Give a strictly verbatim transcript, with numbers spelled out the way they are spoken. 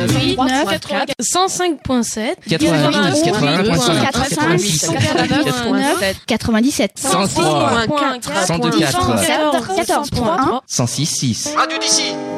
huit, neuf, cent cinq virgule sept, quatre-vingt-dix, quatre-vingt-dix, quatre-vingt-dix, quatre-vingt-dix-sept, cent trois, cent deux, quatorze, cent six, six. Radio d'ici.